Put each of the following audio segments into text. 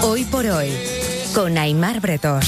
Hoy por hoy, con Aimar Bretos.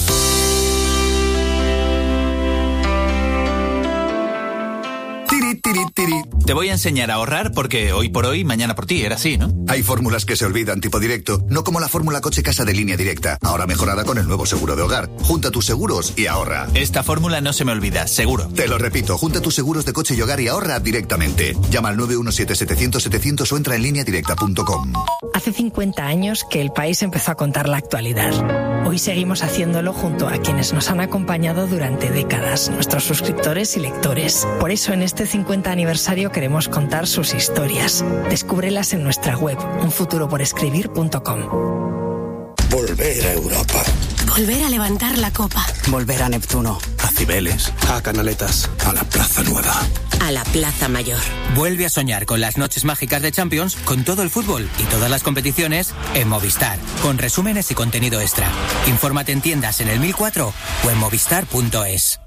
Te voy a enseñar a ahorrar porque hoy por hoy, mañana por ti, era así, ¿no? Hay fórmulas que se olvidan tipo directo, no como la fórmula coche-casa de Línea Directa, ahora mejorada con el nuevo seguro de hogar. Junta tus seguros y ahorra. Esta fórmula no se me olvida, seguro. Te lo repito, junta tus seguros de coche y hogar y ahorra directamente. Llama al 917-700-700 o entra en lineadirecta.com. Hace 50 años que el país empezó a contar la actualidad. Hoy seguimos haciéndolo junto a quienes nos han acompañado durante décadas, nuestros suscriptores y lectores. Por eso en este 50 aniversario queremos contar sus historias. Descúbrelas en nuestra web, unfuturoporescribir.com. Volver a Europa. Volver a levantar la copa. Volver a Neptuno. A Cibeles. A Canaletas. A la Plaza Nueva. A la Plaza Mayor. Vuelve a soñar con las noches mágicas de Champions, con todo el fútbol y todas las competiciones en Movistar, con resúmenes y contenido extra. Infórmate en tiendas en el 1004 o en movistar.es.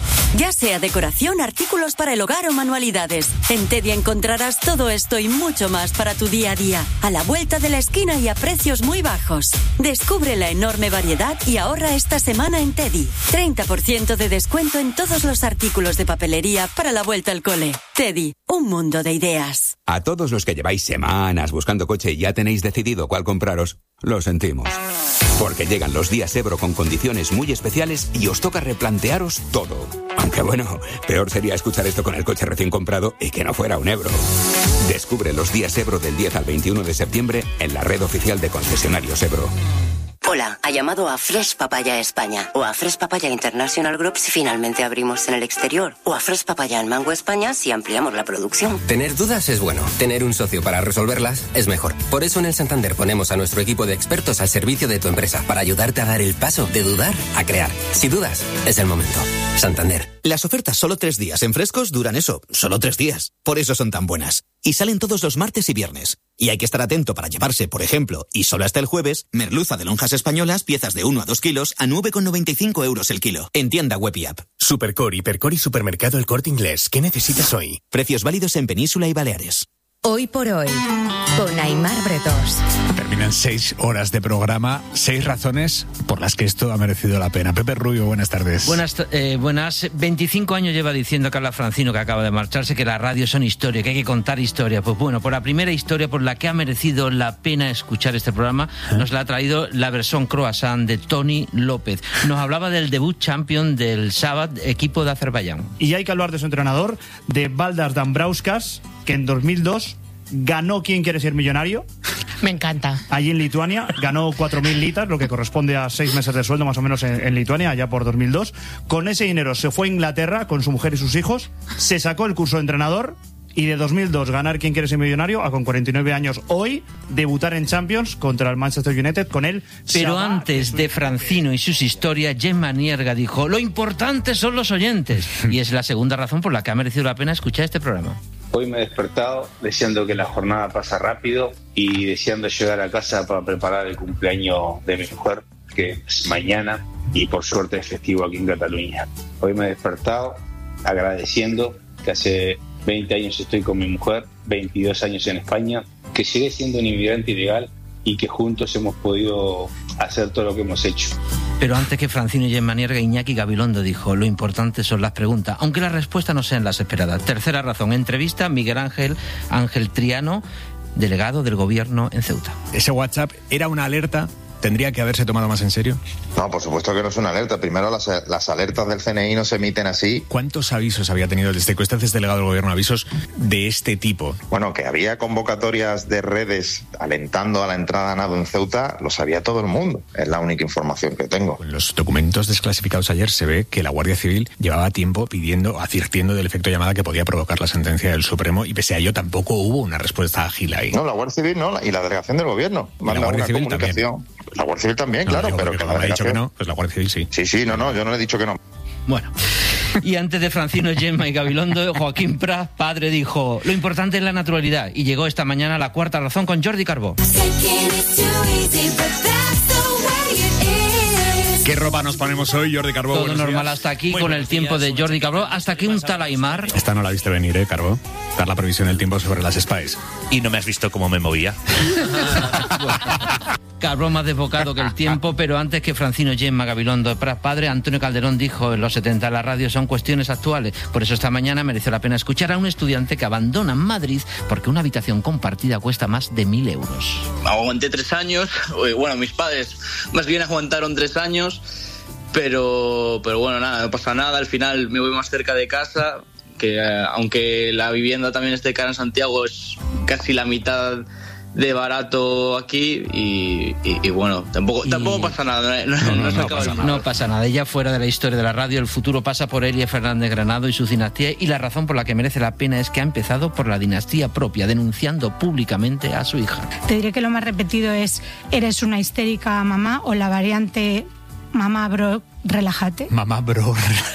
Ya sea decoración, artículos para el hogar o manualidades, en Teddy encontrarás todo esto y mucho más para tu día a día, a la vuelta de la esquina y a precios muy bajos. Descubre la enorme variedad y ahorra esta semana en Teddy. 30% de descuento en todos los artículos de papelería para la vuelta al cole. Teddy, un mundo de ideas. A todos los que lleváis semanas buscando coche y ya tenéis decidido cuál compraros, lo sentimos. Porque llegan los días Ebro con condiciones muy especiales y os toca replantearos todo. Aunque bueno, peor sería escuchar esto con el coche recién comprado y que no fuera un Ebro. Descubre los días Ebro del 10 al 21 de septiembre en la red oficial de concesionarios Ebro. Hola, ha llamado a Fresh Papaya España o a Fresh Papaya International Group si finalmente abrimos en el exterior o a Fresh Papaya en Mango España si ampliamos la producción. Tener dudas es bueno, tener un socio para resolverlas es mejor. Por eso en el Santander ponemos a nuestro equipo de expertos al servicio de tu empresa para ayudarte a dar el paso de dudar a crear. Si dudas, es el momento. Santander. Las ofertas solo 3 días en Frescos duran eso, solo 3 días. Por eso son tan buenas. Y salen todos los martes y viernes. Y hay que estar atento para llevarse, por ejemplo, y solo hasta el jueves, merluza de lonjas españolas, piezas de 1 a 2 kilos, a 9,95 € el kilo. En tienda web y app. Supercore, Hipercore y Supermercado El Corte Inglés. ¿Qué necesitas hoy? Precios válidos en Península y Baleares. Hoy por hoy, con Aimar Bretos. Terminan 6 horas de programa, 6 razones por las que esto ha merecido la pena. Pepe Rubio, buenas tardes. Buenas. 25 años lleva diciendo Carla Francino, que acaba de marcharse, que la radio son historia, que hay que contar historia. Pues bueno, por la primera historia por la que ha merecido la pena escuchar este programa, nos la ha traído la versión croissant de Tony López. Nos hablaba del debut champion del Sábado, equipo de Azerbaiyán. Y hay que hablar de su entrenador, de Valdas Dambrauskas, que en 2002 ganó ¿Quién quiere ser millonario? Me encanta. Allí en Lituania, ganó 4.000 litas, lo que corresponde a 6 meses de sueldo más o menos en Lituania, allá por 2002. Con ese dinero se fue a Inglaterra con su mujer y sus hijos, se sacó el curso de entrenador y de 2002 ganar ¿Quién quiere ser millonario? A con 49 años hoy debutar en Champions contra el Manchester United con él. Pero antes de Francino y sus historias, Gemma Nierga dijo: lo importante son los oyentes. Y es la segunda razón por la que ha merecido la pena escuchar este programa. Hoy me he despertado deseando que la jornada pase rápido y deseando llegar a casa para preparar el cumpleaños de mi mujer, que es mañana, y por suerte es festivo aquí en Cataluña. Hoy me he despertado agradeciendo que hace 20 años estoy con mi mujer, 22 años en España, que llegué siendo un inmigrante ilegal y que juntos hemos podido hacer todo lo que hemos hecho. Pero antes que Francino y Gemma Nierga, Iñaki Gabilondo dijo: lo importante son las preguntas, aunque las respuestas no sean las esperadas. Tercera razón, entrevista a Miguel Ángel Triano, delegado del gobierno en Ceuta. Ese WhatsApp era una alerta. ¿Tendría que haberse tomado más en serio? No, por supuesto que no es una alerta. Primero, las alertas del CNI no se emiten así. ¿Cuántos avisos había tenido desde que usted es delegado del gobierno, avisos de este tipo? Bueno, que había convocatorias de redes alentando a la entrada a nado en Ceuta, lo sabía todo el mundo. Es la única información que tengo. En los documentos desclasificados ayer se ve que la Guardia Civil llevaba tiempo advirtiendo del efecto llamada que podía provocar la sentencia del Supremo, y pese a ello tampoco hubo una respuesta ágil ahí. No, la Guardia Civil no, y la delegación del gobierno. Manda la Guardia Civil comunicación. También. La Guardia Civil también, no, claro, pero que la delegación... ha dicho que no, pues la Guardia Civil sí. Sí, no, yo no le he dicho que no. Bueno, y antes de Francino, Gemma y Gabilondo, Joaquín Prat, padre, dijo: lo importante es la naturalidad. Y llegó esta mañana la cuarta razón con Jordi Carbó. ¿Qué ropa nos ponemos hoy, Jordi Carbó? Todo normal hasta aquí, con el tiempo de Jordi Carbó, hasta que un tal Aimar... Esta no la viste venir, Carbó. dar la previsión del tiempo sobre las SPAES. Y no me has visto cómo me movía. Cabrón más desbocado que el tiempo, pero antes que Francino Gemma Gabilondo Prat padre, Antonio Calderón dijo en los 70: la radio son cuestiones actuales. Por eso esta mañana mereció la pena escuchar a un estudiante que abandona Madrid porque una habitación compartida cuesta más de 1.000 euros. Aguanté 3 años, bueno, mis padres más bien aguantaron 3 años, pero bueno, nada, no pasa nada, al final me voy más cerca de casa, que aunque la vivienda también esté cara en Santiago, es casi la mitad de barato aquí y bueno, tampoco pasa nada. No pasa nada. Ella fuera de la historia de la radio, el futuro pasa por Elia Fernández Granado y su dinastía, y la razón por la que merece la pena es que ha empezado por la dinastía propia, denunciando públicamente a su hija. Te diré que lo más repetido es: eres una histérica mamá, o la variante mamá bro, relájate. Mamá bro.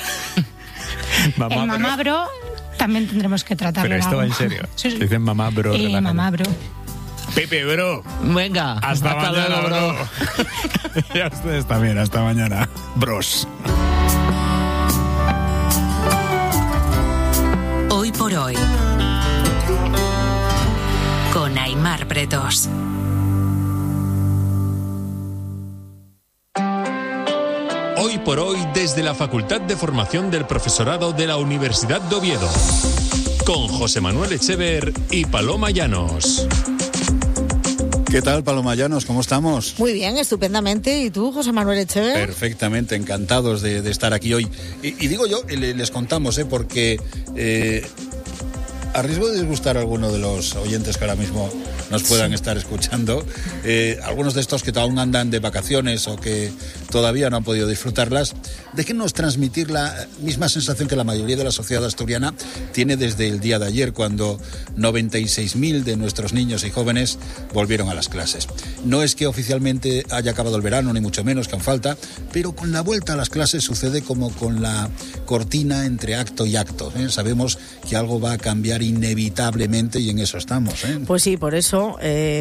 Mamá bro también tendremos que tratarlo. Pero esto va en serio. Sí. Dicen mamá bro. Mamá bro. Pepe, bro. Venga. Hasta mañana, luego, bro. Y a ustedes también. Hasta mañana, bros. Hoy por hoy. Con Aimar Bretos. Hoy por hoy, desde la Facultad de Formación del Profesorado de la Universidad de Oviedo. Con José Manuel Echever y Paloma Llanos. ¿Qué tal, Paloma Llanos? ¿Cómo estamos? Muy bien, estupendamente. ¿Y tú, José Manuel Echever? Perfectamente, encantados de estar aquí hoy. Y digo yo, les contamos, porque a riesgo de disgustar a alguno de los oyentes que ahora mismo nos puedan estar escuchando, algunos de estos que aún andan de vacaciones o que todavía no han podido disfrutarlas, déjenos transmitir la misma sensación que la mayoría de la sociedad asturiana tiene desde el día de ayer, cuando 96.000 de nuestros niños y jóvenes volvieron a las clases. No es que oficialmente haya acabado el verano, ni mucho menos, que aún falta, pero con la vuelta a las clases sucede como con la cortina entre acto y acto. Sabemos que algo va a cambiar inevitablemente y en eso estamos. Pues sí, por eso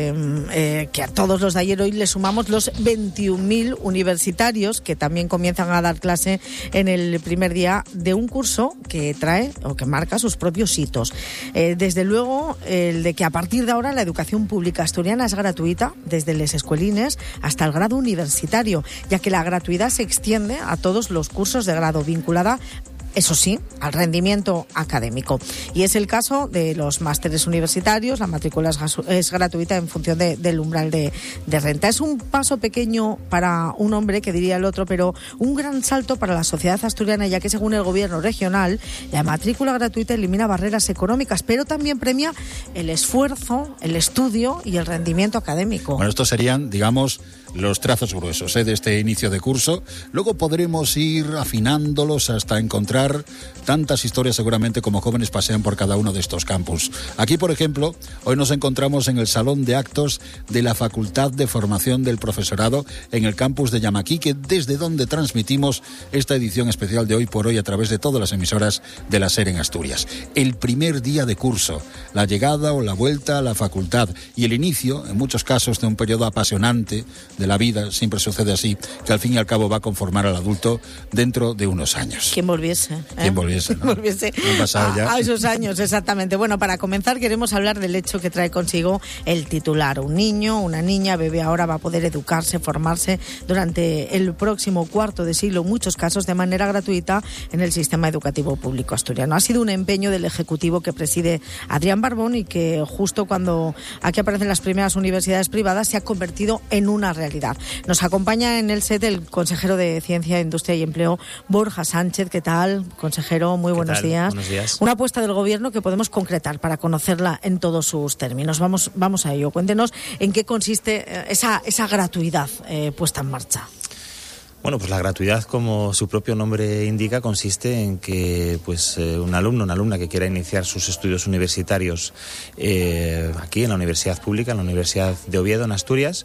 que a todos los de ayer hoy le sumamos los 21.000 universitarios que también comienzan a dar clase en el primer día de un curso que trae o que marca sus propios hitos. Desde luego, el de que a partir de ahora la educación pública asturiana es gratuita, desde les escuelines hasta el grado universitario, ya que la gratuidad se extiende a todos los cursos de grado, vinculada, eso sí, al rendimiento académico. Y es el caso de los másteres universitarios. La matrícula es gratuita en función del umbral de renta. Es un paso pequeño para un hombre, que diría el otro, pero un gran salto para la sociedad asturiana, ya que según el gobierno regional, la matrícula gratuita elimina barreras económicas, pero también premia el esfuerzo, el estudio y el rendimiento académico. Bueno, estos serían, digamos, los trazos gruesos de este inicio de curso. Luego podremos ir afinándolos hasta encontrar tantas historias seguramente como jóvenes pasean por cada uno de estos campus. Aquí, por ejemplo, hoy nos encontramos en el Salón de Actos de la Facultad de Formación del Profesorado en el campus de Llamaquique, desde donde transmitimos esta edición especial de Hoy por Hoy a través de todas las emisoras de la SER en Asturias. El primer día de curso, la llegada o la vuelta a la facultad y el inicio, en muchos casos, de un periodo apasionante de la vida, siempre sucede así, que al fin y al cabo va a conformar al adulto dentro de unos años. ¿Quién volviese? ¿Quién volviese? ¿No? Han pasado ya. A esos años, exactamente. Bueno, para comenzar queremos hablar del hecho que trae consigo el titular. Un niño, una niña, bebé ahora va a poder educarse, formarse durante el próximo cuarto de siglo, en muchos casos de manera gratuita, en el sistema educativo público asturiano. Ha sido un empeño del Ejecutivo que preside Adrián Barbón y que justo cuando aquí aparecen las primeras universidades privadas se ha convertido en una realidad. Nos acompaña en el set el consejero de Ciencia, Industria y Empleo, Borja Sánchez. ¿Qué tal, consejero? Muy buenos días. Buenos días. Una apuesta del Gobierno que podemos concretar para conocerla en todos sus términos. Vamos a ello. Cuéntenos en qué consiste esa gratuidad puesta en marcha. Bueno, pues la gratuidad, como su propio nombre indica, consiste en que un alumno, una alumna que quiera iniciar sus estudios universitarios aquí en la universidad pública, en la Universidad de Oviedo, en Asturias,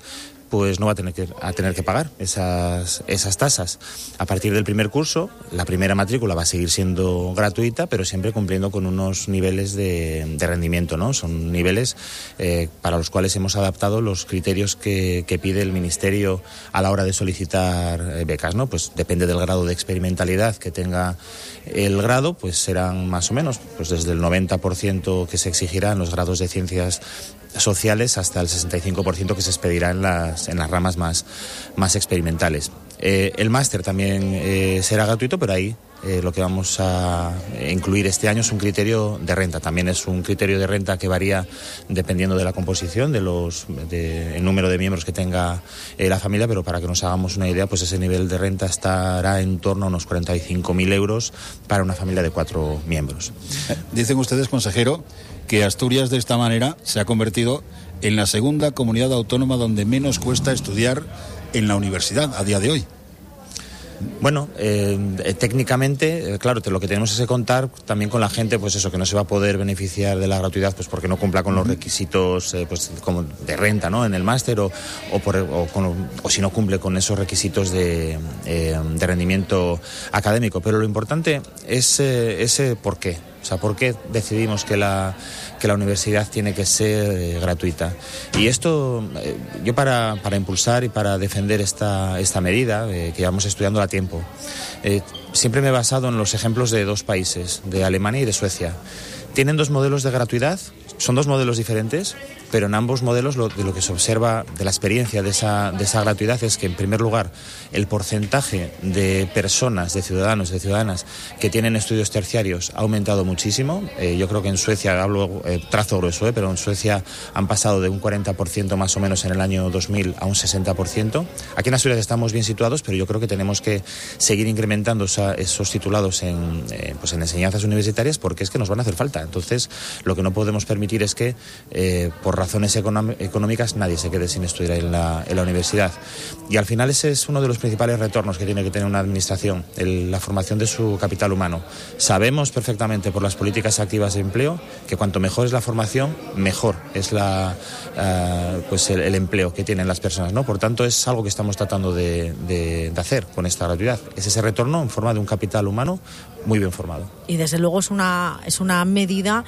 pues no va a tener que pagar esas tasas. A partir del primer curso, la primera matrícula va a seguir siendo gratuita, pero siempre cumpliendo con unos niveles de rendimiento, ¿no? Son niveles para los cuales hemos adaptado los criterios que pide el Ministerio a la hora de solicitar becas, ¿no? Pues depende del grado de experimentalidad que tenga el grado, pues serán más o menos pues desde el 90% que se exigirá en los grados de ciencias sociales hasta el 65% que se expedirá en las ramas más experimentales. El máster también será gratuito, pero ahí lo que vamos a incluir este año es un criterio de renta. También es un criterio de renta que varía dependiendo de la composición, el número de miembros que tenga la familia, pero para que nos hagamos una idea, pues ese nivel de renta estará en torno a unos 45.000 euros para una familia de 4 miembros. Dicen ustedes, consejero, que Asturias de esta manera se ha convertido en la segunda comunidad autónoma donde menos cuesta estudiar en la universidad a día de hoy. Bueno, técnicamente, claro, lo que tenemos es que contar también con la gente, pues eso, que no se va a poder beneficiar de la gratuidad, pues porque no cumpla con los requisitos, pues como de renta, ¿no? En el máster o si no cumple con esos requisitos de rendimiento académico. Pero lo importante es ese por qué. O sea, ¿por qué decidimos que la universidad tiene que ser gratuita? Y esto, yo para impulsar y para defender esta medida, que llevamos estudiando a tiempo, siempre me he basado en los ejemplos de 2 países, de Alemania y de Suecia. Tienen 2 modelos de gratuidad, son 2 modelos diferentes, pero en ambos modelos de lo que se observa de la experiencia de esa gratuidad es que, en primer lugar, el porcentaje de personas, de ciudadanos, de ciudadanas que tienen estudios terciarios ha aumentado muchísimo. Yo creo que en Suecia, hablo trazo grueso, pero en Suecia han pasado de un 40% más o menos en el año 2000 a un 60%. Aquí en Asturias estamos bien situados, pero yo creo que tenemos que seguir incrementando esos titulados en enseñanzas universitarias, porque es que nos van a hacer falta. Entonces, lo que no podemos permitir es que, por razones económicas, nadie se quede sin estudiar en la universidad. Y al final ese es uno de los principales retornos que tiene que tener una administración, la formación de su capital humano. Sabemos perfectamente por las políticas activas de empleo que cuanto mejor es la formación, mejor es el empleo que tienen las personas, ¿no? Por tanto, es algo que estamos tratando de hacer con esta gratuidad. Es ese retorno en forma de un capital humano muy bien formado. Y desde luego es una medida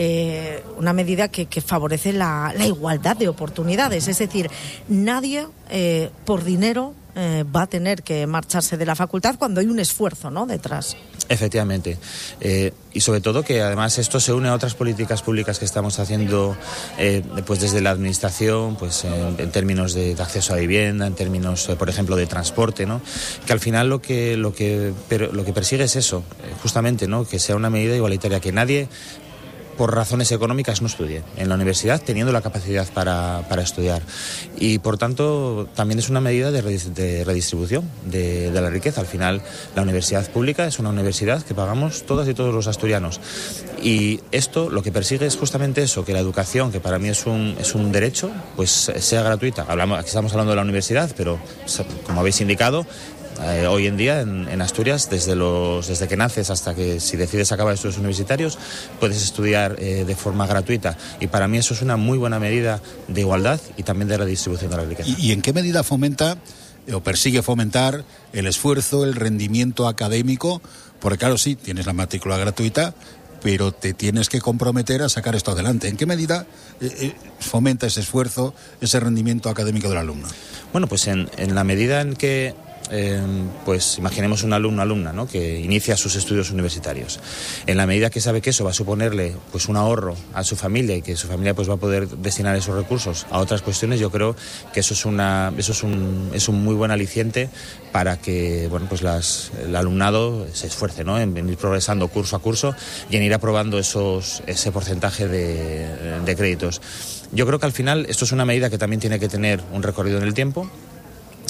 que favorece la igualdad de oportunidades. Es decir, nadie por dinero va a tener que marcharse de la facultad cuando hay un esfuerzo, ¿no?, detrás. Efectivamente. Y sobre todo que además esto se une a otras políticas públicas que estamos haciendo pues desde la administración, pues en términos de acceso a vivienda, en términos, por ejemplo, de transporte, ¿no? Que al final lo que persigue es eso, justamente, ¿no? Que sea una medida igualitaria, que nadie por razones económicas no estudie en la universidad teniendo la capacidad para estudiar. Y por tanto también es una medida de redistribución de la riqueza. Al final la universidad pública es una universidad que pagamos todas y todos los asturianos. Y esto lo que persigue es justamente eso, que la educación, que para mí es un derecho, pues sea gratuita. Aquí estamos hablando de la universidad, pero como habéis indicado, hoy en día en Asturias, desde que naces hasta que, si decides acabar estudios universitarios, puedes estudiar de forma gratuita. Y para mí eso es una muy buena medida de igualdad y también de redistribución de la riqueza. ¿Y en qué medida fomenta o persigue fomentar el esfuerzo, el rendimiento académico? Porque claro, sí, tienes la matrícula gratuita, pero te tienes que comprometer a sacar esto adelante. ¿En qué medida fomenta ese esfuerzo, ese rendimiento académico del alumno? Bueno, pues en la medida en que pues imaginemos un alumna, ¿no?, que inicia sus estudios universitarios. En la medida que sabe que eso va a suponerle pues un ahorro a su familia y que su familia pues va a poder destinar esos recursos a otras cuestiones, yo creo que eso es un muy buen aliciente para que, bueno, pues el alumnado se esfuerce, ¿no?, en ir progresando curso a curso y en ir aprobando ese porcentaje de créditos. Yo creo que al final esto es una medida que también tiene que tener un recorrido en el tiempo.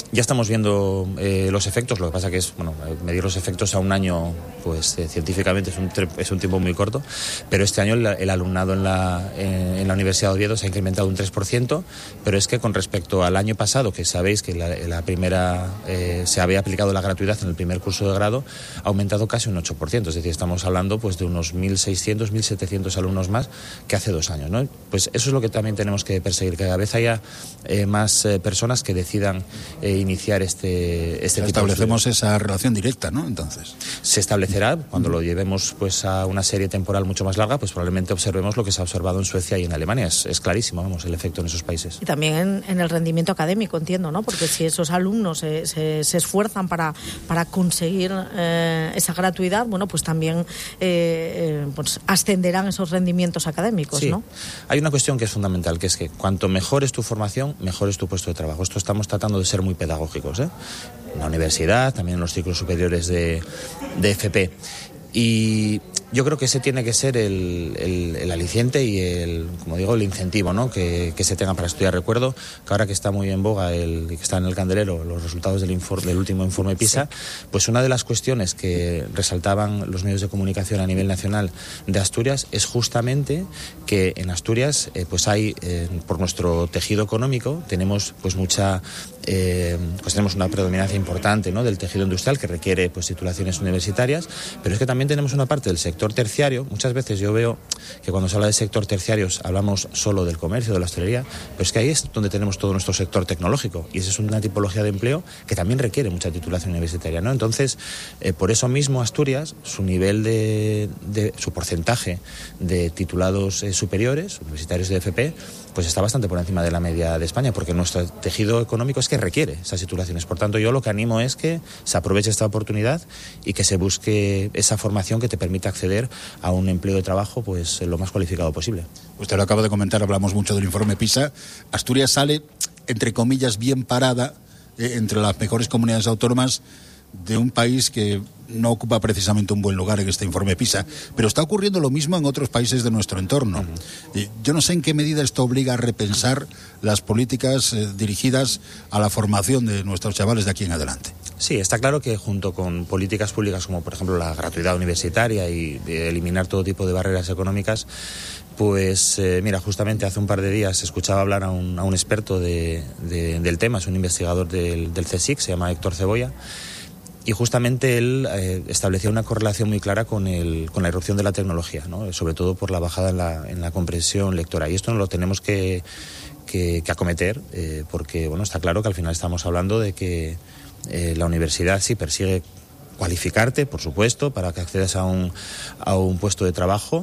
Ya estamos viendo los efectos, lo que pasa que es, medir los efectos a un año, pues científicamente es un tiempo muy corto, pero este año el alumnado en la Universidad de Oviedo se ha incrementado un 3%, pero es que con respecto al año pasado, que sabéis que la primera se había aplicado la gratuidad en el primer curso de grado, ha aumentado casi un 8%, es decir, estamos hablando pues de unos 1.600, 1.700 alumnos más que hace 2 años, ¿no? Pues eso es lo que también tenemos que perseguir, que cada vez haya más personas que decidan iniciar este tipo de... Establecemos esa relación directa, ¿no? Entonces se establecerá cuando lo llevemos pues a una serie temporal mucho más larga, pues probablemente observemos lo que se ha observado en Suecia y en Alemania. Es clarísimo, el efecto en esos países. Y también en el rendimiento académico, entiendo, ¿no? Porque si esos alumnos se esfuerzan para conseguir esa gratuidad, bueno, pues también pues ascenderán esos rendimientos académicos, sí. ¿no? Hay una cuestión que es fundamental, que es que cuanto mejor es tu formación, mejor es tu puesto de trabajo. Esto estamos tratando de ser muy pedagógicos, en la universidad, también en los ciclos superiores de FP. Y yo creo que ese tiene que ser el aliciente y el incentivo, ¿no? que se tenga para estudiar. Recuerdo que ahora que está muy en boga que está en el candelero los resultados del último informe PISA, sí. Pues una de las cuestiones que resaltaban los medios de comunicación a nivel nacional de Asturias es justamente que en Asturias pues hay por nuestro tejido económico tenemos pues tenemos una predominancia importante, ¿no? Del tejido industrial que requiere pues titulaciones universitarias, pero es que también tenemos una parte del sector terciario. Muchas veces yo veo que cuando se habla de sector terciario hablamos solo del comercio, de la hostelería, pero es que ahí es donde tenemos todo nuestro sector tecnológico y esa es una tipología de empleo que también requiere mucha titulación universitaria, ¿no? Entonces, por eso mismo Asturias, su nivel su porcentaje de titulados superiores, universitarios de FP, pues está bastante por encima de la media de España, porque nuestro tejido económico es que requiere esas titulaciones. Por tanto, yo lo que animo es que se aproveche esta oportunidad y que se busque esa formación que te permita acceder a un empleo de trabajo pues lo más cualificado posible. Usted lo acaba de comentar, hablamos mucho del informe PISA. Asturias sale, entre comillas, bien parada entre las mejores comunidades autónomas de un país que no ocupa precisamente un buen lugar en este informe PISA, pero está ocurriendo lo mismo en otros países de nuestro entorno. Yo no sé en qué medida esto obliga a repensar las políticas dirigidas a la formación de nuestros chavales de aquí en adelante. Sí, está claro que junto con políticas públicas como por ejemplo la gratuidad universitaria y eliminar todo tipo de barreras económicas, pues mira, justamente hace un par de días escuchaba hablar a un experto del tema, es un investigador del CSIC, se llama Héctor Cebolla, y justamente él establecía una correlación muy clara con la irrupción de la tecnología, ¿no? Sobre todo por la bajada en la comprensión lectora. Y esto no lo tenemos que acometer, porque bueno, está claro que al final estamos hablando de que la universidad sí persigue cualificarte, por supuesto, para que accedas a un puesto de trabajo,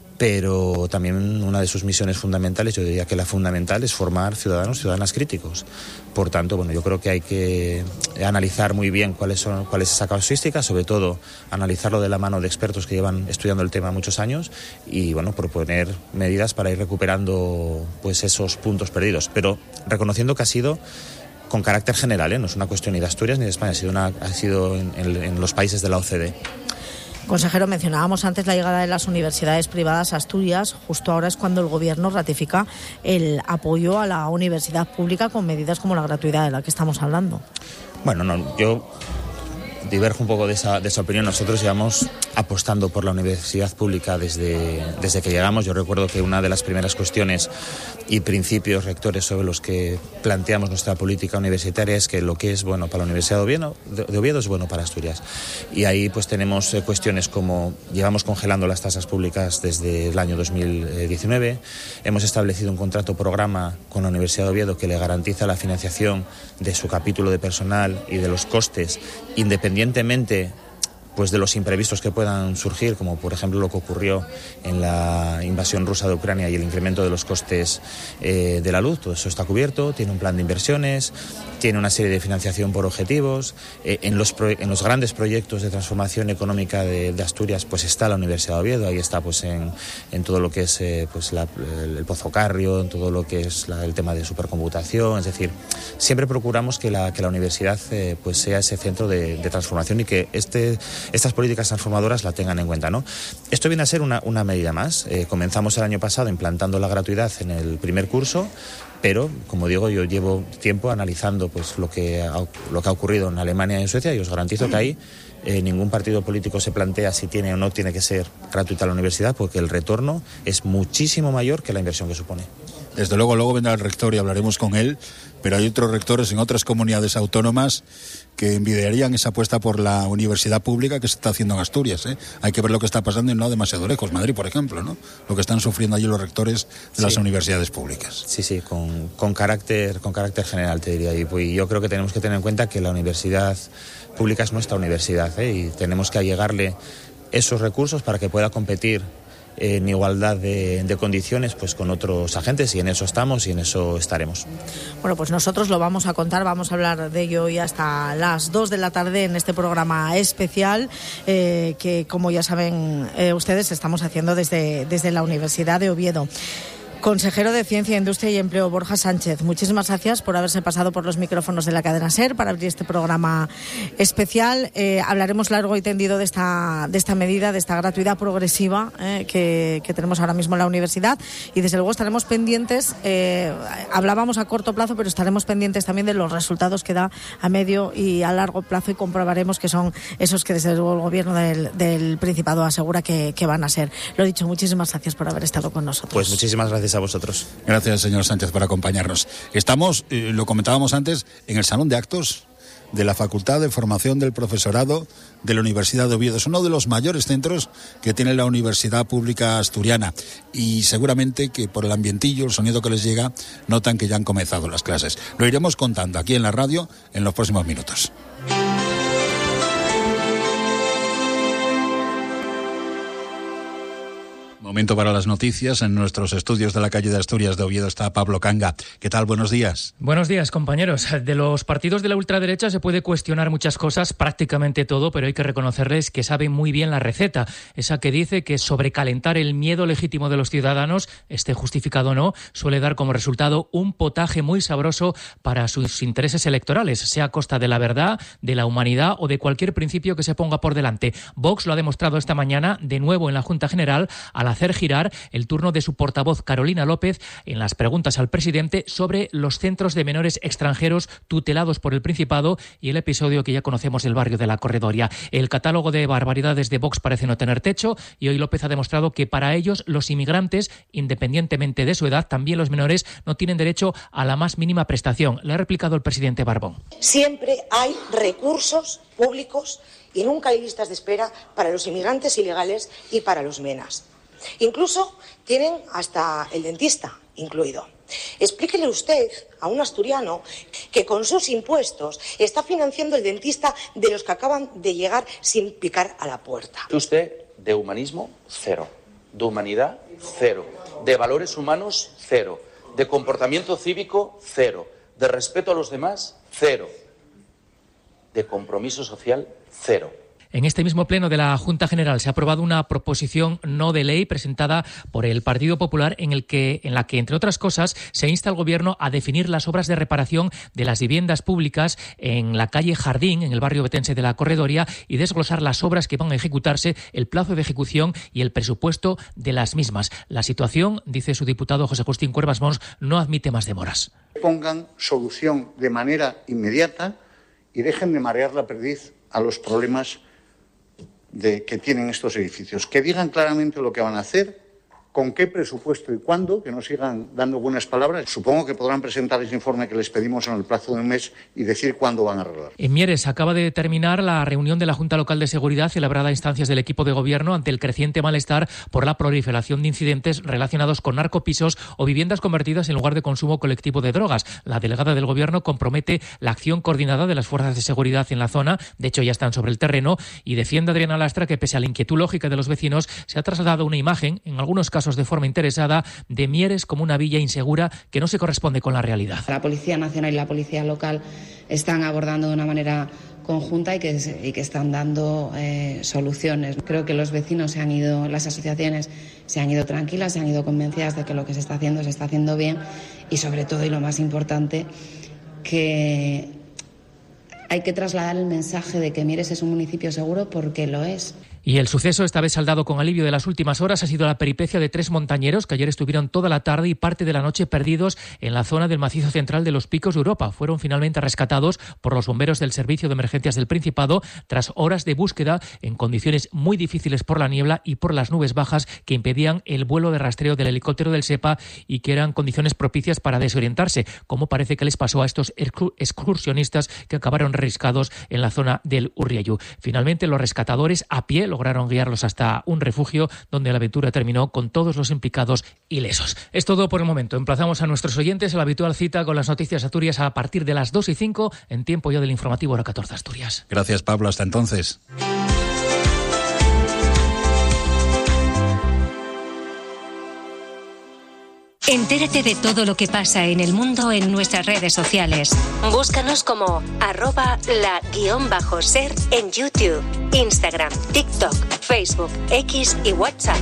pero también una de sus misiones fundamentales, yo diría que la fundamental, es formar ciudadanas críticos. Por tanto, bueno, yo creo que hay que analizar muy bien cuál es esa casuística, sobre todo analizarlo de la mano de expertos que llevan estudiando el tema muchos años y, bueno, proponer medidas para ir recuperando pues esos puntos perdidos, pero reconociendo que ha sido con carácter general, no es una cuestión ni de Asturias ni de España, ha sido en los países de la OCDE. Consejero, mencionábamos antes la llegada de las universidades privadas a Asturias. Justo ahora es cuando el Gobierno ratifica el apoyo a la universidad pública con medidas como la gratuidad de la que estamos hablando. Bueno, no, yo diverjo un poco de esa opinión. Nosotros llevamos apostando por la universidad pública desde que llegamos. Yo recuerdo que una de las primeras cuestiones y principios rectores sobre los que planteamos nuestra política universitaria es que lo que es bueno para la Universidad de Oviedo es bueno para Asturias. Y ahí pues tenemos cuestiones como llevamos congelando las tasas públicas desde el año 2019, hemos establecido un contrato programa con la Universidad de Oviedo que le garantiza la financiación de su capítulo de personal y de los costes independientemente pues de los imprevistos que puedan surgir, como por ejemplo lo que ocurrió en la invasión rusa de Ucrania y el incremento de los costes de la luz. Todo eso está cubierto, tiene un plan de inversiones, tiene una serie de financiación por objetivos. En los grandes proyectos de transformación económica de Asturias pues está la Universidad de Oviedo, ahí está pues en todo lo que es pues el Pozo Carrio, en todo lo que es el tema de supercomputación. Es decir, siempre procuramos que la universidad pues sea ese centro de transformación y que estas políticas transformadoras la tengan en cuenta, ¿no? Esto viene a ser una medida más. Comenzamos el año pasado implantando la gratuidad en el primer curso, pero, como digo, yo llevo tiempo analizando pues lo que ha ocurrido en Alemania y en Suecia, y os garantizo que ahí ningún partido político se plantea si tiene o no tiene que ser gratuita la universidad, porque el retorno es muchísimo mayor que la inversión que supone. Desde luego vendrá el rector y hablaremos con él, pero hay otros rectores en otras comunidades autónomas que envidiarían esa apuesta por la universidad pública que se está haciendo en Asturias, ¿eh? Hay que ver lo que está pasando y no demasiado lejos, Madrid, por ejemplo, ¿no? Lo que están sufriendo allí los rectores de las universidades públicas. Sí, con carácter general, te diría. Y yo creo que tenemos que tener en cuenta que la universidad pública es nuestra universidad, y tenemos que allegarle esos recursos para que pueda competir en igualdad de condiciones pues con otros agentes, y en eso estamos y en eso estaremos. Bueno, pues nosotros lo vamos a contar, vamos a hablar de ello hoy hasta las 2 de la tarde en este programa especial que, como ya saben ustedes, estamos haciendo desde la Universidad de Oviedo. Consejero de Ciencia, Industria y Empleo, Borja Sánchez, muchísimas gracias por haberse pasado por los micrófonos de la cadena SER para abrir este programa especial. Hablaremos largo y tendido de esta medida, de esta gratuidad progresiva que tenemos ahora mismo en la universidad, y desde luego estaremos pendientes, hablábamos a corto plazo, pero estaremos pendientes también de los resultados que da a medio y a largo plazo, y comprobaremos que son esos que desde luego el gobierno del Principado asegura que van a ser. Lo dicho, muchísimas gracias por haber estado con nosotros. Pues muchísimas gracias a vosotros. Gracias, señor Sánchez, por acompañarnos. Estamos, lo comentábamos antes, en el Salón de Actos de la Facultad de Formación del Profesorado de la Universidad de Oviedo. Es uno de los mayores centros que tiene la Universidad Pública Asturiana, y seguramente que por el ambientillo, el sonido que les llega, notan que ya han comenzado las clases. Lo iremos contando aquí en la radio en los próximos minutos. Momento para las noticias. En nuestros estudios de la calle de Asturias de Oviedo está Pablo Canga. ¿Qué tal? Buenos días. Buenos días, compañeros. De los partidos de la ultraderecha se puede cuestionar muchas cosas, prácticamente todo, pero hay que reconocerles que saben muy bien la receta. Esa que dice que sobrecalentar el miedo legítimo de los ciudadanos, esté justificado o no, suele dar como resultado un potaje muy sabroso para sus intereses electorales, sea a costa de la verdad, de la humanidad o de cualquier principio que se ponga por delante. Vox lo ha demostrado esta mañana, de nuevo en la Junta General, al hacer girar el turno de su portavoz Carolina López en las preguntas al presidente sobre los centros de menores extranjeros tutelados por el Principado y el episodio que ya conocemos del barrio de la Corredoria. El catálogo de barbaridades de Vox parece no tener techo, y hoy López ha demostrado que para ellos los inmigrantes, independientemente de su edad, también los menores, no tienen derecho a la más mínima prestación. Le ha replicado el presidente Barbón. Siempre hay recursos públicos y nunca hay listas de espera para los inmigrantes ilegales y para los menas. Incluso tienen hasta el dentista incluido. Explíquele usted a un asturiano que con sus impuestos está financiando el dentista de los que acaban de llegar sin picar a la puerta. Usted, de humanismo, cero. De humanidad, cero. De valores humanos, cero. De comportamiento cívico, cero. De respeto a los demás, cero. De compromiso social, cero. En este mismo pleno de la Junta General se ha aprobado una proposición no de ley presentada por el Partido Popular en la que, entre otras cosas, se insta al Gobierno a definir las obras de reparación de las viviendas públicas en la calle Jardín, en el barrio betense de la Corredoria, y desglosar las obras que van a ejecutarse, el plazo de ejecución y el presupuesto de las mismas. La situación, dice su diputado José Agustín Cuervas Mons, no admite más demoras. Pongan solución de manera inmediata y dejen de marear la perdiz a los problemas que tienen estos edificios. Que digan claramente lo que van a hacer, con qué presupuesto y cuándo, que no sigan dando buenas palabras. Supongo que podrán presentar ese informe que les pedimos en el plazo de un mes y decir cuándo van a arreglar. En Mieres acaba de terminar la reunión de la Junta Local de Seguridad celebrada a instancias del equipo de gobierno ante el creciente malestar por la proliferación de incidentes relacionados con narcopisos o viviendas convertidas en lugar de consumo colectivo de drogas. La delegada del gobierno compromete la acción coordinada de las fuerzas de seguridad en la zona, de hecho ya están sobre el terreno, y defiende Adriana Lastra que pese a la inquietud lógica de los vecinos se ha trasladado una imagen, en algunos casos de forma interesada, de Mieres como una villa insegura que no se corresponde con la realidad. La Policía Nacional y la Policía Local están abordando de una manera conjunta y que están dando soluciones. Creo que los vecinos se han ido, las asociaciones se han ido tranquilas, se han ido convencidas de que lo que se está haciendo bien, y sobre todo, y lo más importante, que hay que trasladar el mensaje de que Mieres es un municipio seguro porque lo es. Y el suceso, esta vez saldado con alivio de las últimas horas, ha sido la peripecia de 3 montañeros que ayer estuvieron toda la tarde y parte de la noche perdidos en la zona del macizo central de los Picos de Europa. Fueron finalmente rescatados por los bomberos del Servicio de Emergencias del Principado tras horas de búsqueda en condiciones muy difíciles por la niebla y por las nubes bajas que impedían el vuelo de rastreo del helicóptero del SEPA y que eran condiciones propicias para desorientarse, como parece que les pasó a estos excursionistas que acabaron riscados en la zona del Urriayu. Finalmente, los rescatadores a pie lograron guiarlos hasta un refugio donde la aventura terminó con todos los implicados ilesos. Es todo por el momento. Emplazamos a nuestros oyentes a la habitual cita con las noticias Asturias a partir de las 2:05 en tiempo ya del informativo Hora 14 Asturias. Gracias, Pablo. Hasta entonces. Entérate de todo lo que pasa en el mundo en nuestras redes sociales. Búscanos como @la_ser en YouTube, Instagram, TikTok, Facebook, X y WhatsApp.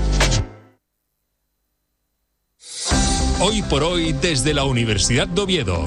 Hoy por hoy desde la Universidad de Oviedo.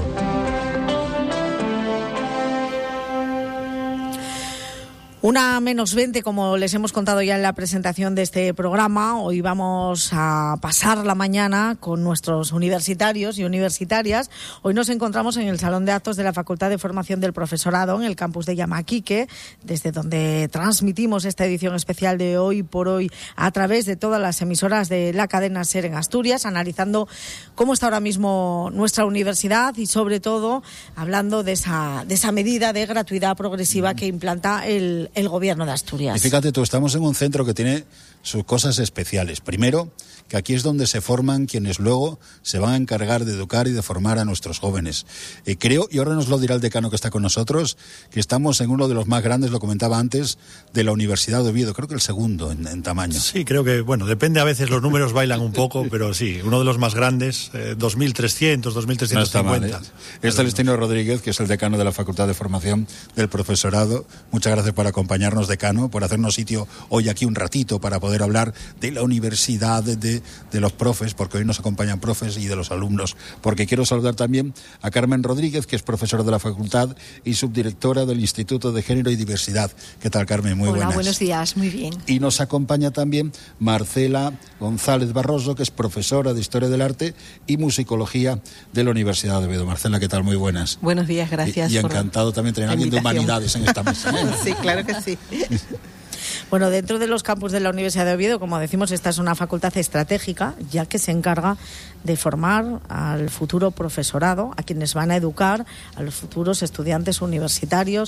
Una menos 20, como les hemos contado ya en la presentación de este programa. Hoy vamos a pasar la mañana con nuestros universitarios y universitarias. Hoy nos encontramos en el Salón de Actos de la Facultad de Formación del Profesorado, en el campus de Yamaquique, desde donde transmitimos esta edición especial de Hoy por Hoy a través de todas las emisoras de la cadena SER en Asturias, analizando cómo está ahora mismo nuestra universidad y, sobre todo, hablando de esa medida de gratuidad progresiva que implanta el Gobierno de Asturias. Y fíjate tú, estamos en un centro que tiene sus cosas especiales. Primero, que aquí es donde se forman quienes luego se van a encargar de educar y de formar a nuestros jóvenes. Creo, y ahora nos lo dirá el decano que está con nosotros, que estamos en uno de los más grandes, lo comentaba antes, de la Universidad de Oviedo. Creo que el segundo en tamaño. Sí, creo que, bueno, depende, a veces los números bailan un poco, pero sí, uno de los más grandes, 2.300, 2.350. No está mal, ¿eh? Es Celestino Rodríguez, que es el decano de la Facultad de Formación del Profesorado. Muchas gracias por acompañarnos, decano, por hacernos sitio hoy aquí un ratito para poder hablar de la universidad, de los profes, porque hoy nos acompañan profes, y de los alumnos, porque quiero saludar también a Carmen Rodríguez, que es profesora de la facultad y subdirectora del Instituto de Género y Diversidad. ¿Qué tal, Carmen? Muy buenas. Hola, buenos días, muy bien. Y nos acompaña también Marcela González Barroso, que es profesora de Historia del Arte y Musicología de la Universidad de Oviedo. Marcela, ¿qué tal? Muy buenas. Buenos días, gracias. Y encantado también tener a alguien de humanidades en esta mesa. Sí, claro que sí. Bueno, dentro de los campus de la Universidad de Oviedo, como decimos, esta es una facultad estratégica, ya que se encarga de formar al futuro profesorado, a quienes van a educar, a los futuros estudiantes universitarios.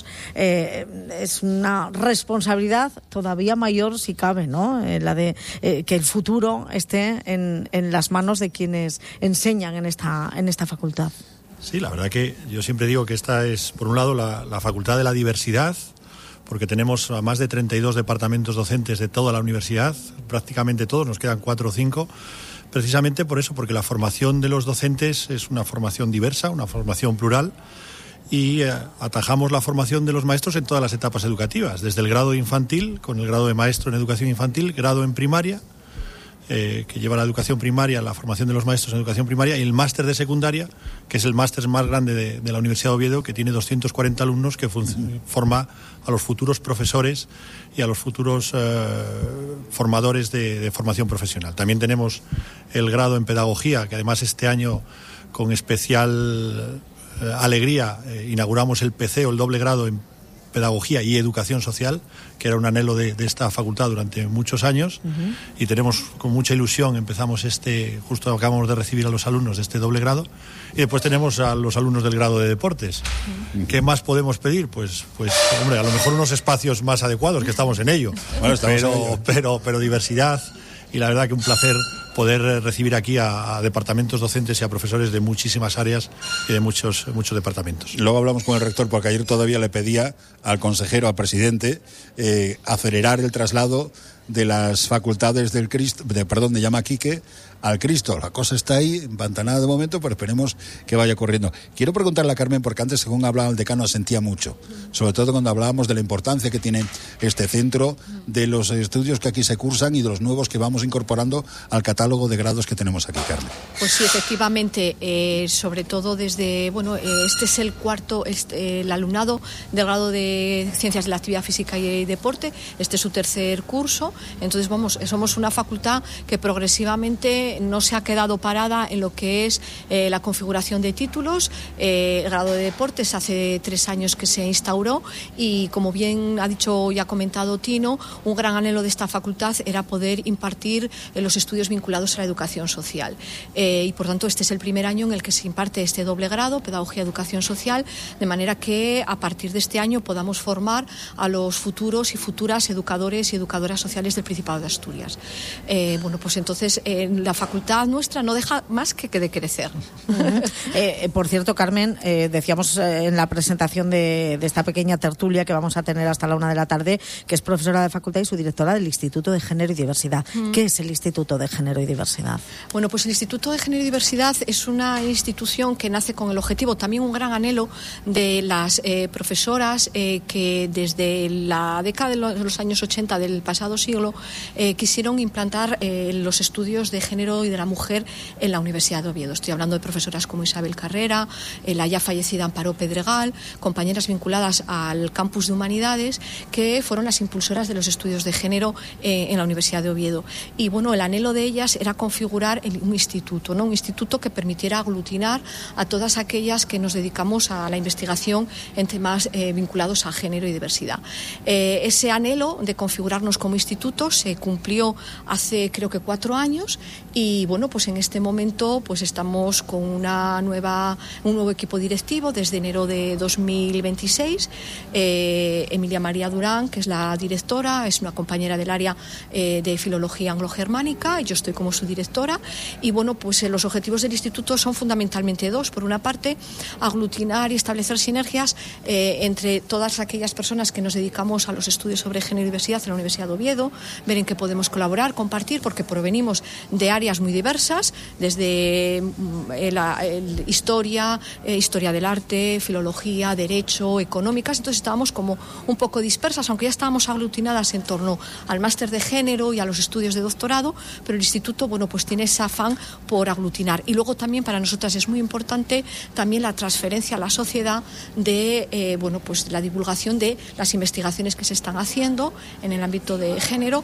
Es una responsabilidad todavía mayor, si cabe, ¿no? La de que el futuro esté en las manos de quienes enseñan en esta facultad. Sí, la verdad que yo siempre digo que esta es, por un lado, la facultad de la diversidad, porque tenemos a más de 32 departamentos docentes de toda la universidad, prácticamente todos, nos quedan 4 o 5, precisamente por eso, porque la formación de los docentes es una formación diversa, una formación plural, y atajamos la formación de los maestros en todas las etapas educativas, desde el grado infantil, con el grado de maestro en educación infantil, grado en primaria, que lleva la educación primaria, la formación de los maestros en educación primaria, y el máster de secundaria, que es el máster más grande de la Universidad de Oviedo, que tiene 240 alumnos, que forma a los futuros profesores y a los futuros formadores de formación profesional. También tenemos el grado en pedagogía, que además este año, con especial alegría, inauguramos el PC, o el doble grado en pedagogía y educación social, que era un anhelo de esta facultad durante muchos años. Uh-huh. Y tenemos con mucha ilusión, empezamos justo acabamos de recibir a los alumnos de este doble grado, y después tenemos a los alumnos del grado de deportes. Uh-huh. ¿Qué más podemos pedir? Pues hombre, a lo mejor unos espacios más adecuados, que estamos en ello. Bueno, pero diversidad, y la verdad que un placer poder recibir aquí a departamentos docentes y a profesores de muchísimas áreas y de muchos departamentos. Luego hablamos con el rector, porque ayer todavía le pedía al consejero, al presidente, acelerar el traslado de las facultades del Cristo, de Llamaquique al Cristo. La cosa está ahí, empantanada de momento, pero esperemos que vaya corriendo. Quiero preguntarle a Carmen, porque antes, según hablaba el decano, sentía mucho, sobre todo cuando hablábamos de la importancia que tiene este centro, de los estudios que aquí se cursan y de los nuevos que vamos incorporando al catálogo de grados que tenemos aquí, Carmen. Pues sí, efectivamente, sobre todo desde, este es el cuarto, el alumnado del grado de Ciencias de la Actividad Física y Deporte, este es su tercer curso, entonces somos una facultad que progresivamente no se ha quedado parada en lo que es la configuración de títulos. El grado de deportes hace 3 años que se instauró y, como bien ha dicho y ha comentado Tino, un gran anhelo de esta facultad era poder impartir los estudios vinculados a la educación social. Y por tanto este es el primer año en el que se imparte este doble grado, Pedagogía y Educación Social, de manera que a partir de este año podamos formar a los futuros y futuras educadores y educadoras sociales del Principado de Asturias. Pues entonces la facultad nuestra no deja más que de crecer. Por cierto, Carmen, decíamos en la presentación de esta pequeña tertulia que vamos a tener hasta la 1 de la tarde, que es profesora de facultad y subdirectora del Instituto de Género y Diversidad. ¿Qué es el Instituto de Género y Diversidad? Bueno, pues el Instituto de Género y Diversidad es una institución que nace con el objetivo, también un gran anhelo de las profesoras que desde la década de los años 80 del pasado siglo quisieron implantar los estudios de género y de la mujer en la Universidad de Oviedo. Estoy hablando de profesoras como Isabel Carrera, la ya fallecida Amparo Pedregal, compañeras vinculadas al campus de Humanidades, que fueron las impulsoras de los estudios de género en la Universidad de Oviedo. Y el anhelo de ellas era configurar un instituto, un instituto que permitiera aglutinar a todas aquellas que nos dedicamos a la investigación en temas vinculados a género y diversidad. Ese anhelo de configurarnos como instituto se cumplió hace, creo que 4 años. Y pues en este momento estamos con un nuevo equipo directivo desde enero de 2026. Emilia María Durán, que es la directora, es una compañera del área de Filología Anglo-Germánica, y yo estoy como su directora. Y los objetivos del instituto son fundamentalmente 2. Por una parte, aglutinar y establecer sinergias entre todas aquellas personas que nos dedicamos a los estudios sobre género y diversidad en la Universidad de Oviedo, ver en qué podemos colaborar, compartir, porque provenimos de áreas muy diversas, desde historia del arte, filología, derecho, económicas. Entonces estábamos como un poco dispersas, aunque ya estábamos aglutinadas en torno al máster de género y a los estudios de doctorado, pero el instituto tiene ese afán por aglutinar. Y luego también para nosotras es muy importante también la transferencia a la sociedad de la divulgación de las investigaciones que se están haciendo en el ámbito de género,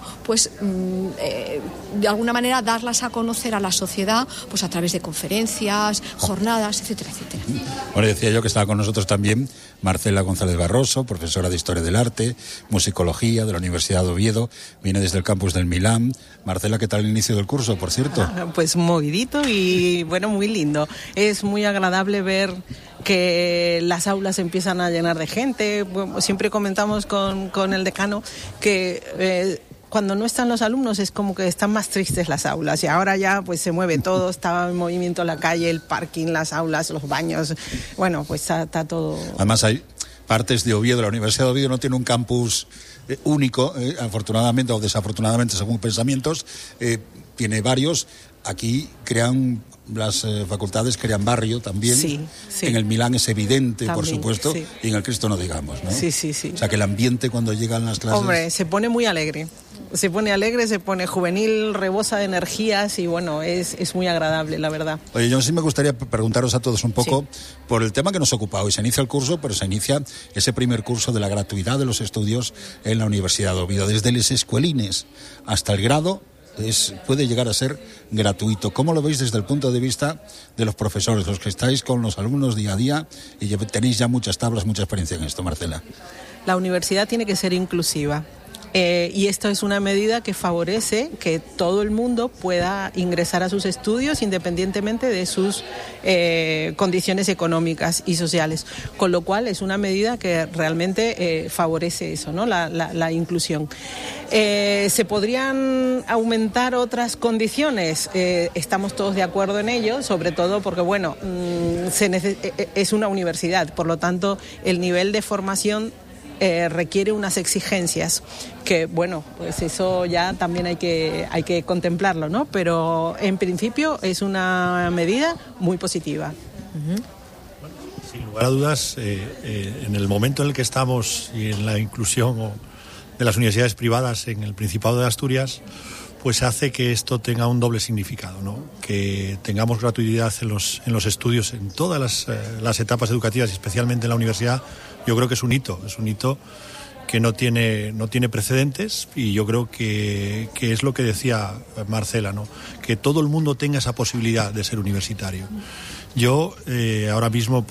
de alguna manera darlas a conocer a la sociedad a través de conferencias, jornadas, etcétera, etcétera. Bueno, decía yo que estaba con nosotros también Marcela González Barroso, profesora de Historia del Arte, Musicología de la Universidad de Oviedo, viene desde el campus del Milán. Marcela, ¿qué tal el inicio del curso, por cierto? Pues movidito y muy lindo. Es muy agradable ver que las aulas empiezan a llenar de gente. Siempre comentamos con el decano que cuando no están los alumnos es como que están más tristes las aulas, y ahora ya se mueve todo, está en movimiento la calle, el parking, las aulas, los baños, está todo. Además hay partes de Oviedo, la Universidad de Oviedo no tiene un campus único, afortunadamente o desafortunadamente según pensamientos, tiene varios. Aquí las facultades crean barrio también. Sí. En el Milán es evidente, también, por supuesto, sí. Y en el Cristo no digamos, ¿no? Sí. O sea, que el ambiente cuando llegan las clases... Hombre, se pone muy alegre. Se pone juvenil, rebosa de energías y es muy agradable, la verdad. Oye, yo sí me gustaría preguntaros a todos un poco por el tema que nos ocupa hoy. Se inicia el curso, pero se inicia ese primer curso de la gratuidad de los estudios en la Universidad de Oviedo. Desde los escuelines hasta el grado puede llegar a ser gratuito. ¿Cómo lo veis desde el punto de vista de los profesores, los que estáis con los alumnos día a día y tenéis ya muchas tablas, mucha experiencia en esto, Marcela? La universidad tiene que ser inclusiva. Y esto es una medida que favorece que todo el mundo pueda ingresar a sus estudios independientemente de sus condiciones económicas y sociales, con lo cual es una medida que realmente favorece eso, ¿no? La inclusión. ¿Se podrían aumentar otras condiciones? Estamos todos de acuerdo en ello, sobre todo porque es una universidad, por lo tanto el nivel de formación requiere unas exigencias que, bueno, pues eso ya también hay que contemplarlo, ¿no? Pero en principio es una medida muy positiva. Sin lugar a dudas, en el momento en el que estamos y en la inclusión de las universidades privadas en el Principado de Asturias, pues hace que esto tenga un doble significado, ¿no? Que tengamos gratuidad en los estudios en todas las etapas educativas y especialmente en la universidad. Yo creo que es un hito que no tiene precedentes, y yo creo que es lo que decía Marcela, ¿no? Que todo el mundo tenga esa posibilidad de ser universitario. Yo ahora mismo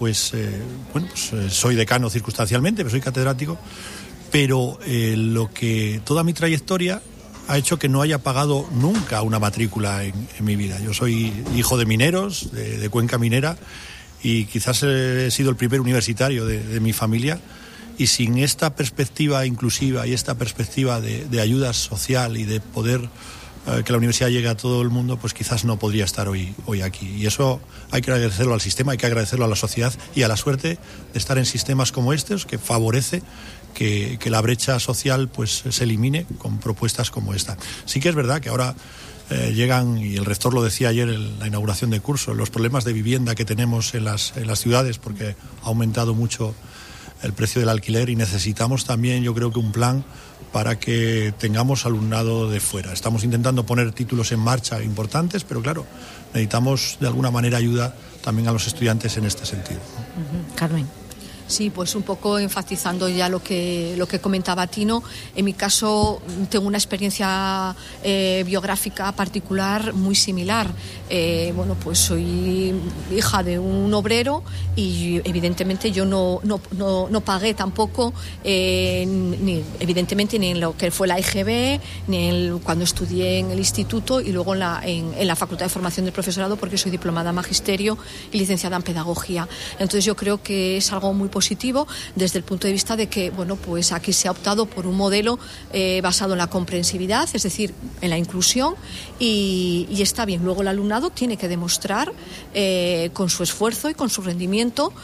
soy decano circunstancialmente, pero soy catedrático, pero toda mi trayectoria ha hecho que no haya pagado nunca una matrícula en mi vida. Yo soy hijo de mineros, de cuenca minera, y quizás he sido el primer universitario de mi familia, y sin esta perspectiva inclusiva y esta perspectiva de ayuda social y de poder que la universidad llegue a todo el mundo, pues quizás no podría estar hoy aquí. Y eso hay que agradecerlo al sistema, hay que agradecerlo a la sociedad y a la suerte de estar en sistemas como estos, que favorece que la brecha social pues se elimine con propuestas como esta. Sí que es verdad que ahora llegan, y el rector lo decía ayer en la inauguración de curso, los problemas de vivienda que tenemos en las ciudades, porque ha aumentado mucho el precio del alquiler, y necesitamos también, yo creo que un plan para que tengamos alumnado de fuera. Estamos intentando poner títulos en marcha importantes, pero claro, necesitamos de alguna manera ayuda también a los estudiantes en este sentido. Carmen. Sí, pues un poco enfatizando ya lo que comentaba Tino. En mi caso tengo una experiencia biográfica particular muy similar. Bueno, pues soy hija de un obrero y evidentemente yo no pagué tampoco evidentemente ni en lo que fue la EGB, ni cuando estudié en el instituto y luego en la Facultad de Formación del Profesorado, porque soy diplomada en Magisterio y licenciada en Pedagogía. Entonces yo creo que es algo muy positivo desde el punto de vista de que, bueno, pues aquí se ha optado por un modelo basado en la comprensividad, es decir, en la inclusión, y está bien. Luego el alumnado tiene que demostrar con su esfuerzo y con su rendimiento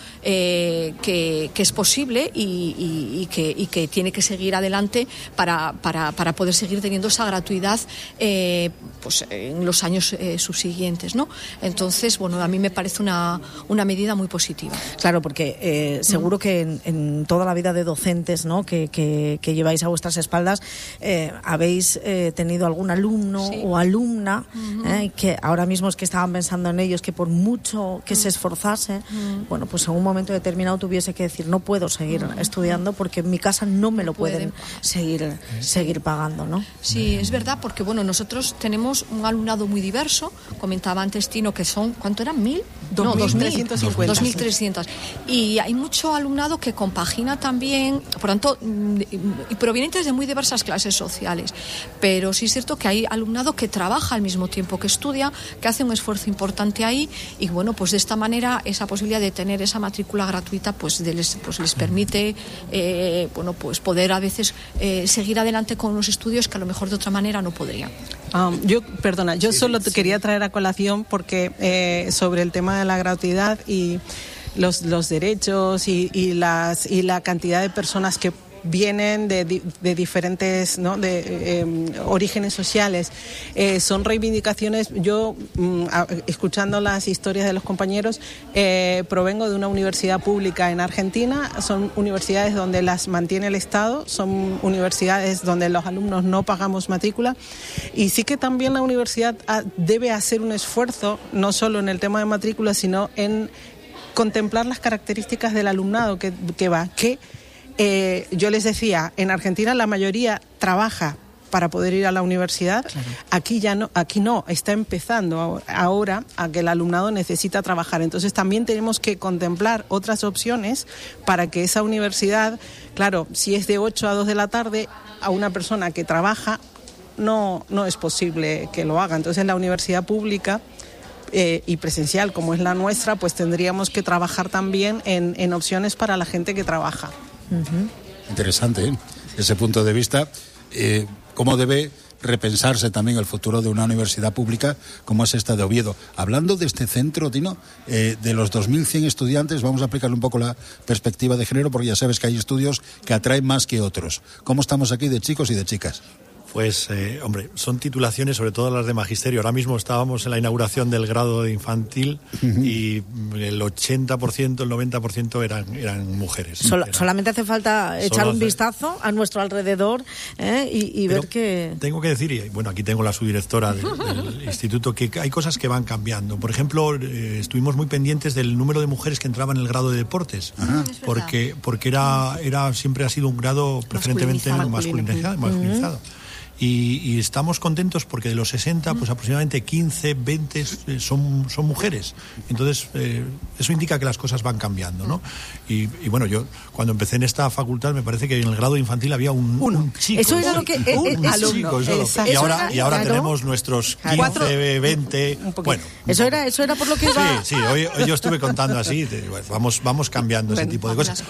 que es posible y que tiene que seguir adelante para poder seguir teniendo esa gratuidad pues en los años subsiguientes, ¿no? Entonces, bueno, a mí me parece una medida muy positiva. Claro, porque seguro que en toda la vida de docentes, ¿no?, que lleváis a vuestras espaldas, habéis tenido algún alumno o alumna que ahora mismo es que estaban pensando en ellos, que por mucho que se esforzase, bueno, pues en un momento determinado tuviese que decir, no puedo seguir estudiando porque en mi casa no me lo pueden seguir pagando, ¿no? Sí, es verdad, porque bueno, nosotros tenemos un alumnado muy diverso. Comentaba antes Tino que son, ¿cuánto eran? 2.300. Y hay mucho alumnado que compagina también, por tanto, y provenientes de muy diversas clases sociales. Pero sí es cierto que hay alumnado que trabaja al mismo tiempo que estudia, que hace un esfuerzo importante ahí, y bueno, pues de esta manera esa posibilidad de tener esa matrícula gratuita pues les permite bueno, pues poder a veces seguir adelante con los estudios que a lo mejor de otra manera no podrían. Yo solo te quería traer a colación porque sobre el tema de la gratuidad y los derechos y la cantidad de personas que vienen de diferentes, ¿no?, orígenes sociales, son reivindicaciones. Yo, escuchando las historias de los compañeros, provengo de una universidad pública en Argentina. Son universidades donde las mantiene el Estado, son universidades donde los alumnos no pagamos matrícula, y sí que también la universidad debe hacer un esfuerzo, no solo en el tema de matrícula, sino en contemplar las características del alumnado que va. Yo les decía, en Argentina la mayoría trabaja para poder ir a la universidad. Claro. Aquí no, está empezando ahora a que el alumnado necesita trabajar. Entonces también tenemos que contemplar otras opciones para que esa universidad, claro, si es de 8 a 2 de la tarde, a una persona que trabaja no es posible que lo haga. Entonces la universidad pública y presencial como es la nuestra, pues tendríamos que trabajar también en opciones para la gente que trabaja. Interesante, ese punto de vista. ¿Cómo debe repensarse también el futuro de una universidad pública como es esta de Oviedo. Hablando de este centro, Tino, de los 2.100 estudiantes, vamos a aplicarle un poco la perspectiva de género, porque ya sabes que hay estudios que atraen más que otros. ¿Cómo estamos aquí de chicos y de chicas? Pues, hombre, son titulaciones, sobre todo las de magisterio. Ahora mismo estábamos en la inauguración del grado de infantil y el 80%, el 90% eran mujeres. Solamente hace falta echar un vistazo a nuestro alrededor y ver que... Tengo que decir, y bueno, aquí tengo la subdirectora del instituto, que hay cosas que van cambiando. Por ejemplo, estuvimos muy pendientes del número de mujeres que entraban en el grado de deportes, porque siempre ha sido un grado preferentemente masculinizado. Y estamos contentos porque de los 60, pues aproximadamente 15, 20 son mujeres. Entonces, eso indica que las cosas van cambiando, ¿no? Y bueno, yo cuando empecé en esta facultad me parece que en el grado infantil había un chico. Eso era lo que... un alumno. Y ahora tenemos nuestros 15, 20... Bueno, eso era por lo que iba... Sí, hoy yo estuve contando así. Vamos cambiando ese tipo de cosas.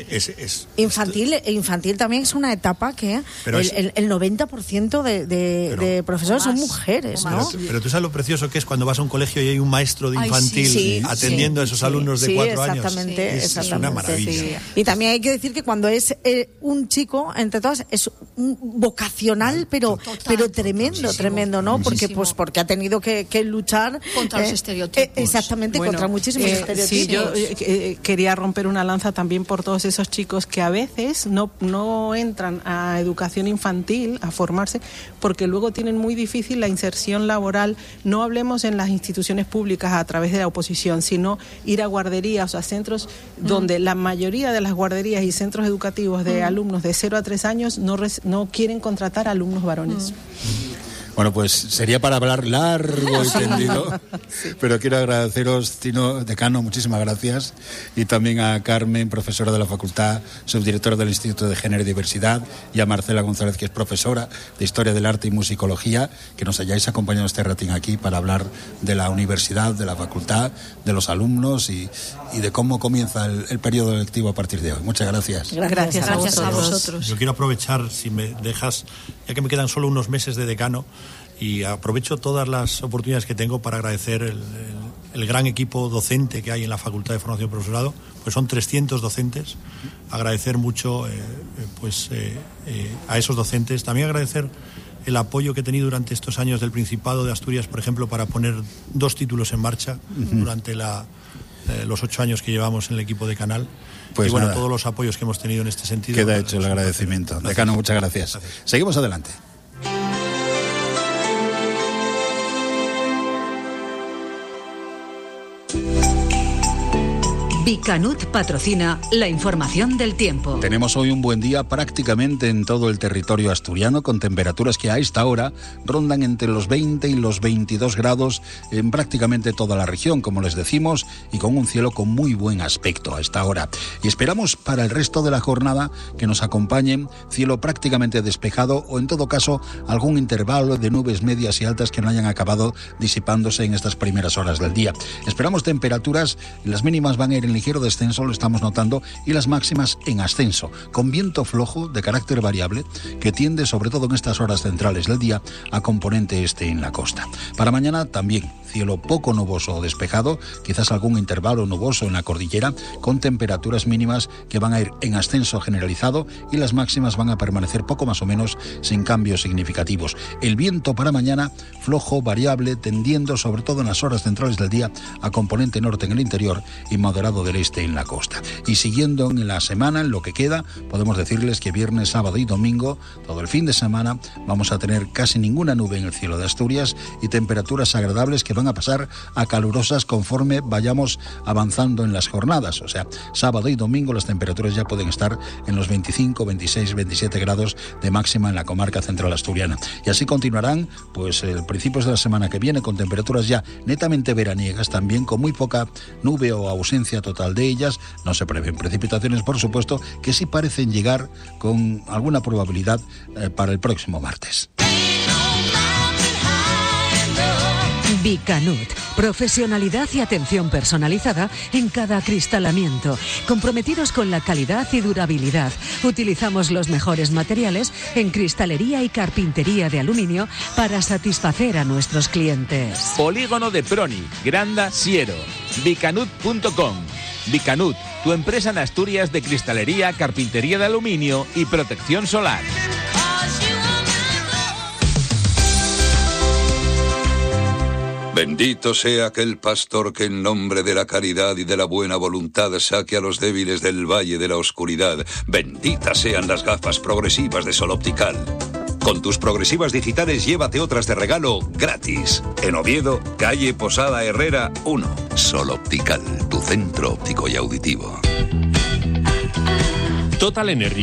Infantil también es una etapa que el 90% de profesores son mujeres, ¿no? Pero tú sabes lo precioso que es cuando vas a un colegio y hay un maestro de infantil atendiendo a esos alumnos de 4 años. Exactamente. Es una maravilla. Y también hay que decir que cuando es un chico, entre todas, es un vocacional, pero tremendo, ¿no? Porque ha tenido que luchar contra los estereotipos. Exactamente, contra muchísimos estereotipos. Sí, yo quería romper una lanza también por todos esos chicos que a veces no entran a educación infantil, a formarse, porque luego tienen muy difícil la inserción laboral. No hablemos en las instituciones públicas a través de la oposición, sino ir a guarderías, o a centros donde la mayoría de las guarderías y centros educativos de alumnos de 0 a 3 años no quieren contratar alumnos varones. Bueno, pues sería para hablar largo y tendido, pero quiero agradeceros, Tino, decano, muchísimas gracias, y también a Carmen, profesora de la facultad, subdirectora del Instituto de Género y Diversidad, y a Marcela González, que es profesora de Historia del Arte y Musicología, que nos hayáis acompañado este ratín aquí para hablar de la universidad, de la facultad, de los alumnos y de cómo comienza el periodo lectivo a partir de hoy. Muchas gracias. Gracias a vosotros. Yo quiero aprovechar, si me dejas, ya que me quedan solo unos meses de decano, y aprovecho todas las oportunidades que tengo para agradecer el gran equipo docente que hay en la Facultad de Formación y Profesorado, pues son 300 docentes. Agradecer mucho a esos docentes. También agradecer el apoyo que he tenido durante estos años del Principado de Asturias, por ejemplo, para poner 2 títulos en marcha durante los 8 años que llevamos en el equipo de Canal. Pues y bueno, nada, todos los apoyos que hemos tenido en este sentido. Queda hecho el agradecimiento. Gracias. Decano, muchas gracias. Seguimos adelante. Bicanut patrocina la información del tiempo. Tenemos hoy un buen día prácticamente en todo el territorio asturiano, con temperaturas que a esta hora rondan entre los 20 y los 22 grados en prácticamente toda la región, como les decimos, y con un cielo con muy buen aspecto a esta hora. Y esperamos para el resto de la jornada que nos acompañen cielo prácticamente despejado, o en todo caso algún intervalo de nubes medias y altas que no hayan acabado disipándose en estas primeras horas del día. Esperamos temperaturas, las mínimas van a ir en ligero descenso, lo estamos notando, y las máximas en ascenso, con viento flojo de carácter variable que tiende, sobre todo en estas horas centrales del día, a componente este en la costa. Para mañana también cielo poco nuboso o despejado, quizás algún intervalo nuboso en la cordillera, con temperaturas mínimas que van a ir en ascenso generalizado, y las máximas van a permanecer poco más o menos sin cambios significativos. El viento para mañana flojo, variable, tendiendo sobre todo en las horas centrales del día a componente norte en el interior y moderado del este en la costa. Y siguiendo en la semana, en lo que queda, podemos decirles que viernes, sábado y domingo, todo el fin de semana, vamos a tener casi ninguna nube en el cielo de Asturias y temperaturas agradables que van a pasar a calurosas conforme vayamos avanzando en las jornadas. O sea, sábado y domingo las temperaturas ya pueden estar en los 25, 26, 27 grados de máxima en la comarca central asturiana. Y así continuarán, pues, principios de la semana que viene, con temperaturas ya netamente veraniegas, también con muy poca nube o ausencia total de ellas. No se prevén precipitaciones, por supuesto, que sí parecen llegar con alguna probabilidad para el próximo martes. Bicanut Profesionalidad y atención personalizada en cada acristalamiento. Comprometidos con la calidad y durabilidad. Utilizamos los mejores materiales en cristalería y carpintería de aluminio para satisfacer a nuestros clientes. Polígono de Proni, Granda, Siero. Vicanut.com. Vicanut, tu empresa en Asturias de cristalería, carpintería de aluminio y protección solar. Bendito sea aquel pastor que en nombre de la caridad y de la buena voluntad saque a los débiles del valle de la oscuridad. Benditas sean las gafas progresivas de Sol Optical. Con tus progresivas digitales llévate otras de regalo gratis. En Oviedo, calle Posada Herrera 1. Sol Optical, tu centro óptico y auditivo. Total Energy